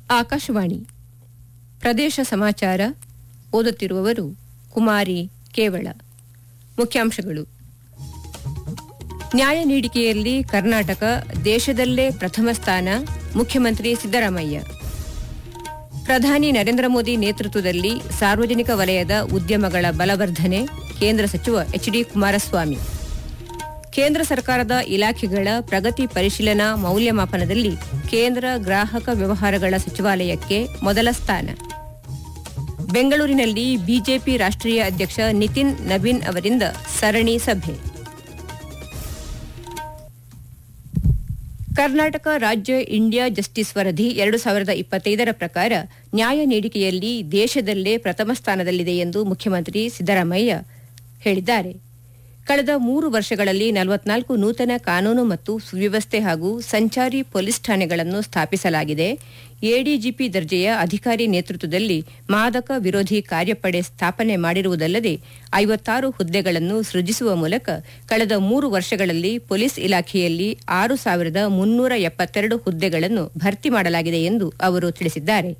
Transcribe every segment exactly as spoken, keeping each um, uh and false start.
ಆಕಾಶವಾಣಿ ಪ್ರದೇಶ ಸಮಾಚಾರ ಓದುತ್ತಿರುವವರು ಕುಮಾರಿ ಕೇವಳ. ಮುಖ್ಯಾಂಶಗಳು: ನ್ಯಾಯ ನೀಡಿಕೆಯಲ್ಲಿ ಕರ್ನಾಟಕ ದೇಶದಲ್ಲೇ ಪ್ರಥಮ ಸ್ಥಾನ, ಮುಖ್ಯಮಂತ್ರಿ ಸಿದ್ದರಾಮಯ್ಯ. ಪ್ರಧಾನಿ ನರೇಂದ್ರ ಮೋದಿ ನೇತೃತ್ವದಲ್ಲಿ ಸಾರ್ವಜನಿಕ ವಲಯದ ಉದ್ಯಮಗಳ ಬಲವರ್ಧನೆ, ಕೇಂದ್ರ ಸಚಿವ ಎಚ್ ಡಿ ಕುಮಾರಸ್ವಾಮಿ. ಕೇಂದ್ರ ಸರ್ಕಾರದ ಇಲಾಖೆಗಳ ಪ್ರಗತಿ ಪರಿಶೀಲನಾ ಮೌಲ್ಯಮಾಪನದಲ್ಲಿ ಕೇಂದ್ರ ಗ್ರಾಹಕ ವ್ಯವಹಾರಗಳ ಸಚಿವಾಲಯಕ್ಕೆ ಮೊದಲ ಸ್ಥಾನ. ಬೆಂಗಳೂರಿನಲ್ಲಿ ಬಿಜೆಪಿ ರಾಷ್ಟ್ರೀಯ ಅಧ್ಯಕ್ಷ ನಿತಿನ್ ನಬೀನ್ ಅವರಿಂದ ಸರಣಿ ಸಭೆ. ಕರ್ನಾಟಕ ರಾಜ್ಯ ಇಂಡಿಯಾ ಜಸ್ಟಿಸ್ ವರದಿ ಎರಡು ಸಾವಿರದ ಇಪ್ಪತ್ತೈದರ ಪ್ರಕಾರ ನ್ಯಾಯ ನೀಡಿಕೆಯಲ್ಲಿ ದೇಶದಲ್ಲೇ ಪ್ರಥಮ ಸ್ಥಾನದಲ್ಲಿದೆ ಎಂದು ಮುಖ್ಯಮಂತ್ರಿ ಸಿದ್ದರಾಮಯ್ಯ ಹೇಳಿದ್ದಾರೆ. ಕಳೆದ ಮೂರು ವರ್ಷಗಳಲ್ಲಿ ನಲವತ್ನಾಲ್ಕು ನೂತನ ಕಾನೂನು ಮತ್ತು ಸುವ್ಯವಸ್ಥೆ ಹಾಗೂ ಸಂಚಾರಿ ಪೊಲೀಸ್ ಠಾಣೆಗಳನ್ನು ಸ್ಥಾಪಿಸಲಾಗಿದೆ. ಎಡಿಜಿಪಿ ದರ್ಜೆಯ ಅಧಿಕಾರಿ ನೇತೃತ್ವದಲ್ಲಿ ಮಾದಕ ವಿರೋಧಿ ಕಾರ್ಯಪಡೆ ಸ್ಥಾಪನೆ ಮಾಡಿರುವುದಲ್ಲದೆ ಐವತ್ತಾರು ಹುದ್ದೆಗಳನ್ನು ಸೃಜಿಸುವ ಮೂಲಕ ಕಳೆದ ಮೂರು ವರ್ಷಗಳಲ್ಲಿ ಪೊಲೀಸ್ ಇಲಾಖೆಯಲ್ಲಿ ಆರು ಸಾವಿರದ ಮುನ್ನೂರ ಎಪ್ಪತ್ತೆರಡು ಹುದ್ದೆಗಳನ್ನು ಭರ್ತಿ ಮಾಡಲಾಗಿದೆ ಎಂದು ಅವರು ತಿಳಿಸಿದ್ದಾರೆ.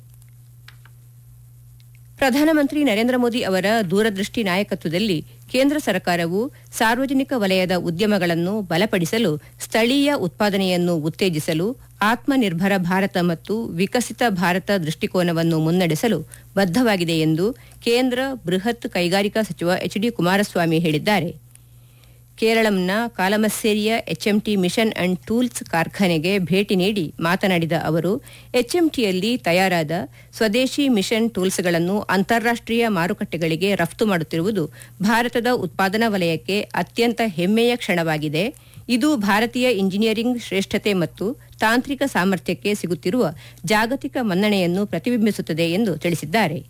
ಪ್ರಧಾನಮಂತ್ರಿ ನರೇಂದ್ರ ಮೋದಿ ಅವರ ದೂರದೃಷ್ಟಿ ನಾಯಕತ್ವದಲ್ಲಿ ಕೇಂದ್ರ ಸರ್ಕಾರವು ಸಾರ್ವಜನಿಕ ವಲಯದ ಉದ್ಯಮಗಳನ್ನು ಬಲಪಡಿಸಲು, ಸ್ಥಳೀಯ ಉತ್ಪಾದನೆಯನ್ನು ಉತ್ತೇಜಿಸಲು, ಆತ್ಮನಿರ್ಭರ ಭಾರತ ಮತ್ತು ವಿಕಸಿತ ಭಾರತ ದೃಷ್ಟಿಕೋನವನ್ನು ಮುನ್ನಡೆಸಲು ಬದ್ಧವಾಗಿದೆ ಎಂದು ಕೇಂದ್ರ ಬೃಹತ್ ಕೈಗಾರಿಕಾ ಸಚಿವ ಎಚ್ ಡಿ ಕುಮಾರಸ್ವಾಮಿ ಹೇಳಿದ್ದಾರೆ. ಕೇರಳಂನ ಕಾಲಮಸ್ಸೇರಿಯ ಎಚ್ಎಂಟಿ ಮಿಷನ್ ಅಂಡ್ ಟೂಲ್ಸ್ ಕಾರ್ಖಾನೆಗೆ ಭೇಟಿ ನೀಡಿ ಮಾತನಾಡಿದ ಅವರು, ಎಚ್ಎಂಟಿಯಲ್ಲಿ ತಯಾರಾದ ಸ್ವದೇಶಿ ಮಿಷನ್ ಟೂಲ್ಸ್ಗಳನ್ನು ಅಂತಾರಾಷ್ಟೀಯ ಮಾರುಕಟ್ಟೆಗಳಿಗೆ ರಫ್ತು ಮಾಡುತ್ತಿರುವುದು ಭಾರತದ ಉತ್ಪಾದನಾ ವಲಯಕ್ಕೆ ಅತ್ಯಂತ ಹೆಮ್ಮೆಯ ಕ್ಷಣವಾಗಿದೆ. ಇದು ಭಾರತೀಯ ಇಂಜಿನಿಯರಿಂಗ್ ಶ್ರೇಷ್ಠತೆ ಮತ್ತು ತಾಂತ್ರಿಕ ಸಾಮರ್ಥ್ಯಕ್ಕೆ ಸಿಗುತ್ತಿರುವ ಜಾಗತಿಕ ಮನ್ನಣೆಯನ್ನು ಪ್ರತಿಬಿಂಬಿಸುತ್ತದೆ ಎಂದು ತಿಳಿಸಿದ್ದಾರೆ.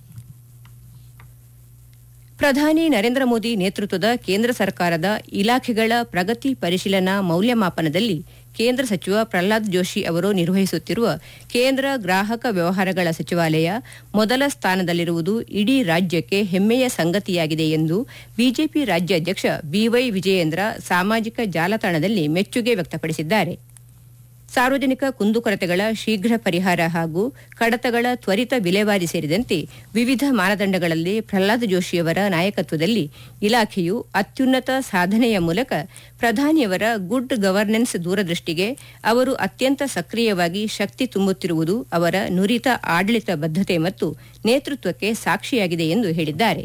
ಪ್ರಧಾನಿ ನರೇಂದ್ರ ಮೋದಿ ನೇತೃತ್ವದ ಕೇಂದ್ರ ಸರ್ಕಾರದ ಇಲಾಖೆಗಳ ಪ್ರಗತಿ ಪರಿಶೀಲನಾ ಮೌಲ್ಯಮಾಪನದಲ್ಲಿ ಕೇಂದ್ರ ಸಚಿವ ಪ್ರಹ್ಲಾದ್ ಜೋಶಿ ಅವರು ನಿರ್ವಹಿಸುತ್ತಿರುವ ಕೇಂದ್ರ ಗ್ರಾಹಕ ವ್ಯವಹಾರಗಳ ಸಚಿವಾಲಯ ಮೊದಲ ಸ್ಥಾನದಲ್ಲಿರುವುದು ಇಡೀ ರಾಜ್ಯಕ್ಕೆ ಹೆಮ್ಮೆಯ ಸಂಗತಿಯಾಗಿದೆ ಎಂದು ಬಿಜೆಪಿ ರಾಜ್ಯಾಧ್ಯಕ್ಷ ಬಿವೈ ವಿಜಯೇಂದ್ರ ಸಾಮಾಜಿಕ ಜಾಲತಾಣದಲ್ಲಿ ಮೆಚ್ಚುಗೆ ವ್ಯಕ್ತಪಡಿಸಿದ್ದಾರೆ. ಸಾರ್ವಜನಿಕ ಕುಂದುಕೊರತೆಗಳ ಶೀಘ್ರ ಪರಿಹಾರ ಹಾಗೂ ಕಡತಗಳ ತ್ವರಿತ ವಿಲೇವಾರಿ ಸೇರಿದಂತೆ ವಿವಿಧ ಮಾನದಂಡಗಳಲ್ಲಿ ಪ್ರಹ್ಲಾದ್ ಜೋಶಿಯವರ ನಾಯಕತ್ವದಲ್ಲಿ ಇಲಾಖೆಯು ಅತ್ಯುನ್ನತ ಸಾಧನೆಯ ಮೂಲಕ ಪ್ರಧಾನಿಯವರ ಗುಡ್ ಗವರ್ನೆನ್ಸ್ ದೂರದೃಷ್ಟಿಗೆ ಅವರು ಅತ್ಯಂತ ಸಕ್ರಿಯವಾಗಿ ಶಕ್ತಿ ತುಂಬುತ್ತಿರುವುದು ಅವರ ನುರಿತ ಆಡಳಿತ ಬದ್ಧತೆ ಮತ್ತು ನೇತೃತ್ವಕ್ಕೆ ಸಾಕ್ಷಿಯಾಗಿದೆ ಎಂದು ಹೇಳಿದ್ದಾರೆ.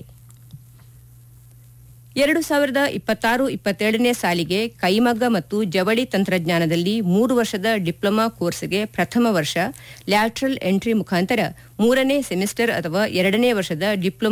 ಎರಡು ಸಾವಿರದ ಇಪ್ಪತ್ತಾರು ಇಪ್ಪತ್ತೇಳನೇ ಸಾಲಿಗೆ ಕೈಮಗ್ಗ ಮತ್ತು ಜವಳಿ ತಂತ್ರಜ್ಞಾನದಲ್ಲಿ ಮೂರು ವರ್ಷದ ಡಿಪ್ಲೊಮಾ ಕೋರ್ಸ್ಗೆ ಪ್ರಥಮ ವರ್ಷ ಲ್ಯಾಟ್ರಲ್ ಎಂಟ್ರಿ ಮುಖಾಂತರ ಮೂರನೇ ಸೆಮಿಸ್ಟರ್ ಅಥವಾ ಎರಡನೇ ವರ್ಷದ ಡಿಪ್ಲೊಮಾ